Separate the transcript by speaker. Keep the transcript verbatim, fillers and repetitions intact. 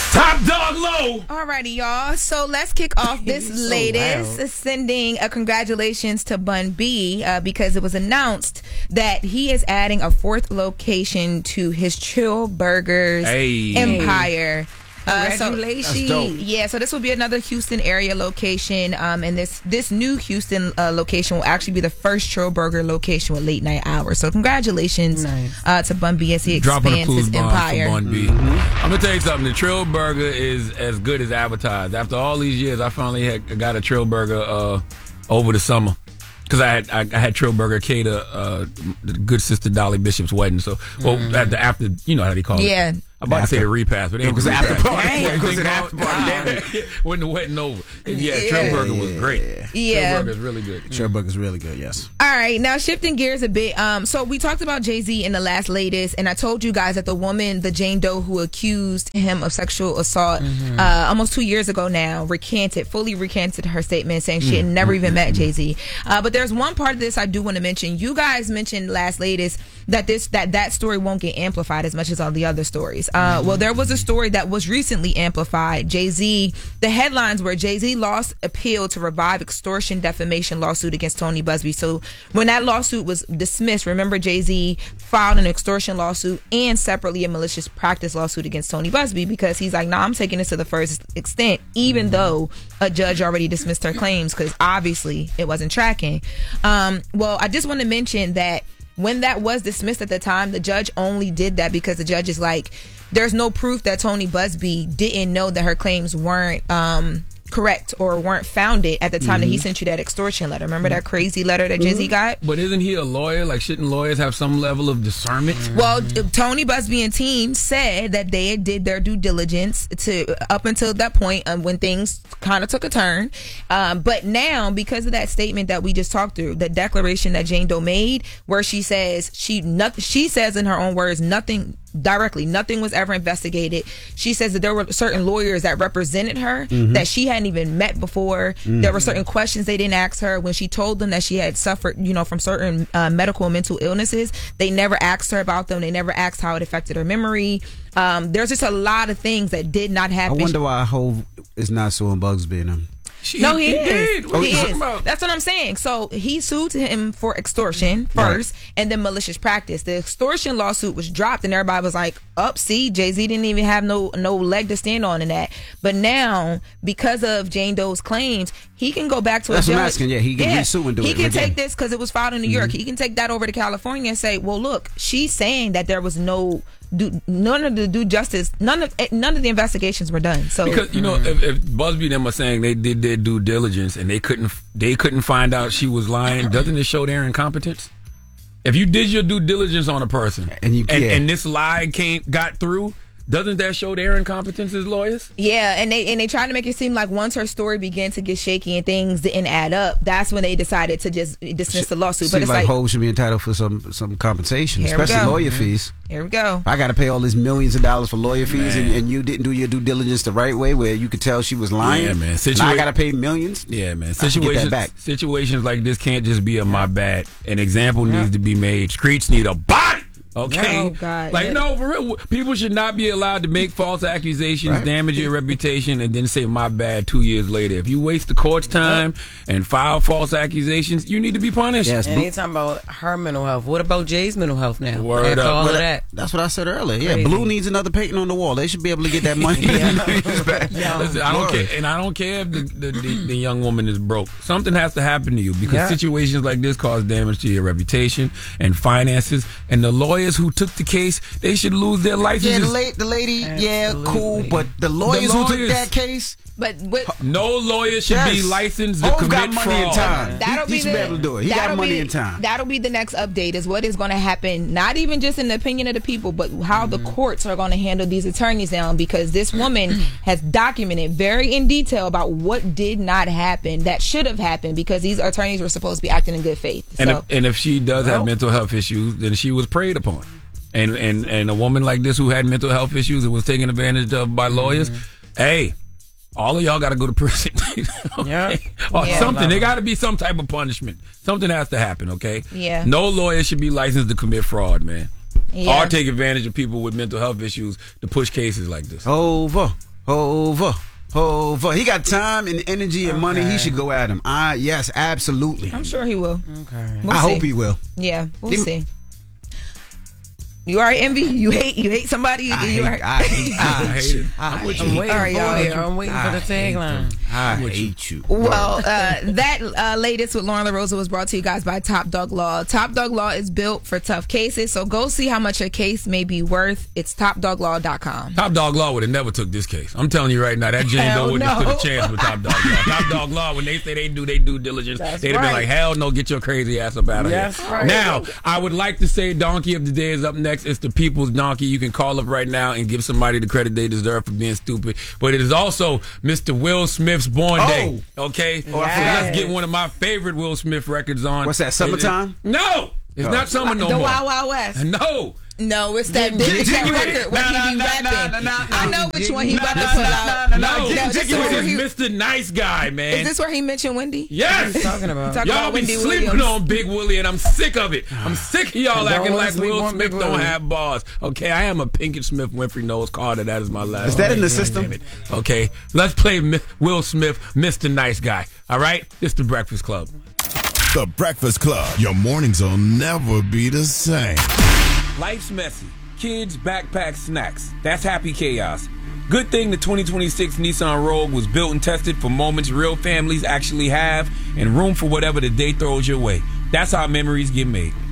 Speaker 1: Top dog low.
Speaker 2: Alrighty, y'all. So let's kick off this so latest. Loud. Sending a congratulations to Bun B uh, because it was announced that he is adding a fourth location to his Chill Burgers
Speaker 1: hey.
Speaker 2: empire. Uh,
Speaker 3: Congratulations.
Speaker 2: So, yeah, so this will be another Houston area location. Um, and this this new Houston uh, location will actually be the first Chill Burger location with late night hours. So congratulations nice. uh, to Bun B as he expands his empire.
Speaker 1: For Bun B. Mm-hmm. I'm going to tell you something. The Trill Burger is as good as advertised. After all these years, I finally had, got a Trill Burger uh, over the summer. Because I had I, I had Trill Burger cater uh, the good sister Dolly Bishop's wedding. So, well, mm-hmm. after, after, you know how they call
Speaker 2: yeah.
Speaker 1: it. I'm about after. to say the repast, but it was after party.
Speaker 3: It was after party.
Speaker 1: When the wedding over. And yeah, yeah, Trill Burger was great.
Speaker 2: Yeah.
Speaker 1: Trill Burger is really good.
Speaker 3: Trill Burger is really good, yes.
Speaker 2: All right, now shifting gears a bit. Um, so we talked about Jay-Z in the last latest, and I told you guys that the woman, the Jane Doe who accused him of sexual assault mm-hmm. uh, almost two years ago now, recanted, fully recanted her statement, saying she had mm-hmm. never even met Jay-Z. Uh, but there's one part of this I do want to mention. You guys mentioned last latest that this that that story won't get amplified as much as all the other stories. Uh, mm-hmm. Well, there was a story that was recently amplified. Jay-Z, the headlines were Jay-Z lost appeal to revive extortion defamation lawsuit against Tony Busby. So when that lawsuit was dismissed, remember Jay-Z filed an extortion lawsuit and separately a malicious practice lawsuit against Tony Busby because he's like, nah, I'm taking this to the first extent, even mm-hmm. though a judge already dismissed her claims because obviously it wasn't tracking. Um, well, I just want to mention that when that was dismissed at the time, the judge only did that because the judge is like, there's no proof that Tony Busby didn't know that her claims weren't um, correct or weren't founded at the time mm-hmm. that he sent you that extortion letter. Remember that crazy letter that Jay-Z got?
Speaker 1: But isn't he a lawyer? Like, shouldn't lawyers have some level of discernment?
Speaker 2: Mm-hmm. Well, Tony Busby and team said that they did their due diligence to up until that point um, when things kind of took a turn. Um, but now, because of that statement that we just talked through, the declaration that Jane Doe made, where she says she not, she says in her own words, nothing directly, nothing was ever investigated. She says that there were certain lawyers that represented her mm-hmm. that she hadn't even met before. Mm-hmm. There were certain questions they didn't ask her when she told them that she had suffered, you know, from certain uh, medical and mental illnesses. They never asked her about them. They never asked how it affected her memory. Um, there's just a lot of things that did not happen.
Speaker 3: I wonder why Hov is not suing Bugsby and him.
Speaker 1: She,
Speaker 2: no, he,
Speaker 1: he
Speaker 2: is.
Speaker 1: Did. What
Speaker 2: he is.
Speaker 1: About?
Speaker 2: That's what I'm saying. So he sued him for extortion first, right. and then malicious practice. The extortion lawsuit was dropped, and everybody was like, "Up, see, Jay-Z didn't even have no no leg to stand on in that." But now, because of Jane Doe's claims, he can go back to
Speaker 3: That's
Speaker 2: a judge.
Speaker 3: What I'm asking. Yeah, he can yeah. resue and do
Speaker 2: he
Speaker 3: it.
Speaker 2: He can
Speaker 3: again.
Speaker 2: take this because it was filed in New York. Mm-hmm. He can take that over to California and say, "Well, look, she's saying that there was no." Do, none of the due justice, none of none of the investigations were done. So
Speaker 1: because you know, if, if Busby and them are saying they did their due diligence and they couldn't they couldn't find out she was lying, doesn't it show their incompetence? If you did your due diligence on a person
Speaker 3: and you
Speaker 1: and, and this lie came got through, doesn't that show their incompetence as lawyers?
Speaker 2: Yeah, and they and they tried to make it seem like once her story began to get shaky and things didn't add up, that's when they decided to just dismiss the lawsuit.
Speaker 3: Seems
Speaker 2: but it's
Speaker 3: like,
Speaker 2: like
Speaker 3: Hov should be entitled for some some compensation, especially lawyer mm-hmm. fees.
Speaker 2: Here we go.
Speaker 3: I got to pay all these millions of dollars for lawyer fees, and, and you didn't do your due diligence the right way, where you could tell she was lying.
Speaker 1: Yeah, man.
Speaker 3: Situa- I got to pay millions.
Speaker 1: Yeah, man. Situations, back. situations like this can't just be a my bad. An example yeah. needs to be made. Streets need a body. Okay,
Speaker 2: oh, God.
Speaker 1: like
Speaker 2: yeah.
Speaker 1: no, for real. People should not be allowed to make false accusations, right. damage your reputation, and then say "my bad" two years later. If you waste the court's time and file false accusations, you need to be punished.
Speaker 4: Yes, and you're talking about her mental health. What about Jay's mental health now?
Speaker 1: Word
Speaker 4: After
Speaker 1: up.
Speaker 4: all
Speaker 1: Well,
Speaker 4: of that.
Speaker 3: That's what I said earlier. Yeah, Crazy. Blue needs another painting on the wall. They should be able to get that money.
Speaker 1: back. Listen, I don't care, and I don't care if the, the, the, the young woman is broke. Something has to happen to you because yeah. situations like this cause damage to your reputation and finances. And the lawyers who took the case, they should lose their licenses.
Speaker 3: Yeah, the, la- the lady, Absolutely. yeah, cool, but the lawyers, the lawyers who took that case.
Speaker 2: But what,
Speaker 1: no lawyer should yes. be licensed to
Speaker 3: Hov
Speaker 1: commit
Speaker 3: got money
Speaker 1: fraud.
Speaker 3: and time.
Speaker 2: That'll
Speaker 3: he,
Speaker 2: be
Speaker 3: he should
Speaker 2: the,
Speaker 3: be able to do it. He got money
Speaker 2: be,
Speaker 3: and time.
Speaker 2: That'll be the next update. Is what is going to happen. Not even just in the opinion of the people, but how mm-hmm. the courts are going to handle these attorneys now. Because this woman has documented very in detail about what did not happen that should have happened. Because these attorneys were supposed to be acting in good faith.
Speaker 1: And
Speaker 2: so,
Speaker 1: if, and if she does have well, mental health issues, then she was preyed upon. And and and a woman like this who had mental health issues and was taken advantage of by lawyers, mm-hmm. hey, all of y'all got to go to prison. okay?
Speaker 4: Yeah.
Speaker 1: Or
Speaker 2: yeah.
Speaker 1: something. There got to be some type of punishment. Something has to happen, okay?
Speaker 2: Yeah.
Speaker 1: No lawyer should be licensed to commit fraud, man.
Speaker 2: Yeah.
Speaker 1: Or take advantage of people with mental health issues to push cases like this.
Speaker 3: Over. Hova. Hova. He got time and energy and
Speaker 4: Okay.
Speaker 3: money. He should go at him. I yes, absolutely.
Speaker 2: I'm sure he will.
Speaker 4: Okay.
Speaker 2: We'll
Speaker 3: I
Speaker 2: see.
Speaker 3: hope he will.
Speaker 2: Yeah, we'll
Speaker 3: Dem-
Speaker 2: see. You all right, Envy? You hate you hate somebody?
Speaker 3: I
Speaker 2: you
Speaker 3: hate,
Speaker 2: all right?
Speaker 3: I hate, I
Speaker 1: I hate it.
Speaker 3: I
Speaker 4: I'm
Speaker 3: hate
Speaker 4: waiting
Speaker 2: All right,
Speaker 4: for
Speaker 2: y'all.
Speaker 4: it. I'm waiting for the
Speaker 3: I hate
Speaker 4: tagline.
Speaker 3: I hate you.
Speaker 2: Well, uh, that uh, latest with Lauren LaRosa was brought to you guys by Top Dog Law. Top Dog Law is built for tough cases, so go see how much a case may be worth. It's top dog law dot com.
Speaker 1: Top Dog Law would have never took this case. I'm telling you right now, that Jane
Speaker 2: Hell
Speaker 1: Doe wouldn't have
Speaker 2: no.
Speaker 1: stood a chance with Top Dog Law. Top Dog Law, when they say they do they due diligence,
Speaker 2: That's
Speaker 1: they'd have been
Speaker 2: right.
Speaker 1: like, hell no, get your crazy ass up out of
Speaker 4: That's
Speaker 1: here.
Speaker 4: right.
Speaker 1: Now, I would like to say Donkey of the Day is up next. It's the People's Donkey. You can call up right now and give somebody the credit they deserve for being stupid. But it is also Mister Will Smith's Born
Speaker 3: Oh.
Speaker 1: Day. Okay? So
Speaker 4: Yes.
Speaker 1: let's get one of my favorite Will Smith records on.
Speaker 3: What's that, Summertime?
Speaker 1: No! It's
Speaker 3: Oh.
Speaker 1: not summer no
Speaker 2: the
Speaker 1: more.
Speaker 2: Wild Wild West.
Speaker 1: No!
Speaker 2: No, it's that big
Speaker 3: Get jiggy with it.
Speaker 2: record where
Speaker 3: Nah,
Speaker 2: he be
Speaker 3: nah,
Speaker 2: rapping.
Speaker 3: nah, nah, nah,
Speaker 2: I
Speaker 3: nah.
Speaker 2: know which one he
Speaker 3: Nah,
Speaker 2: about to
Speaker 3: nah,
Speaker 2: put
Speaker 3: nah,
Speaker 2: out.
Speaker 3: nah, nah,
Speaker 1: No,
Speaker 3: nah.
Speaker 2: No,
Speaker 1: Get
Speaker 2: this
Speaker 1: Jiggy
Speaker 2: is
Speaker 1: with
Speaker 2: where
Speaker 1: is
Speaker 2: he-
Speaker 1: Mister Nice Guy, man.
Speaker 2: Is this where he mentioned Wendy?
Speaker 1: Yes!
Speaker 4: What are you talking about?
Speaker 2: Talk
Speaker 1: Y'all
Speaker 2: about
Speaker 1: be
Speaker 2: Wendy
Speaker 1: sleeping
Speaker 2: Williams.
Speaker 1: on Big Willie, and I'm sick of it. I'm sick of y'all
Speaker 4: Don't
Speaker 1: acting
Speaker 4: wanna
Speaker 1: like
Speaker 4: sleep
Speaker 1: Will
Speaker 4: on
Speaker 1: Smith
Speaker 4: Big
Speaker 1: don't
Speaker 4: Willie.
Speaker 1: have bars. Okay, I am a Pinkett Smith Winfrey Knowles Carter. That is my last.
Speaker 3: Is that in
Speaker 1: name.
Speaker 3: the system?
Speaker 1: Damn it. Okay, let's play Mi- Will Smith, Mister Nice Guy. All right, this the Breakfast Club.
Speaker 5: The Breakfast Club. Your mornings will never be the same.
Speaker 6: Life's messy. Kids, backpacks, snacks. That's happy chaos. Good thing the twenty twenty-six Nissan Rogue was built and tested for moments real families actually have and room for whatever the day throws your way. That's how memories get made.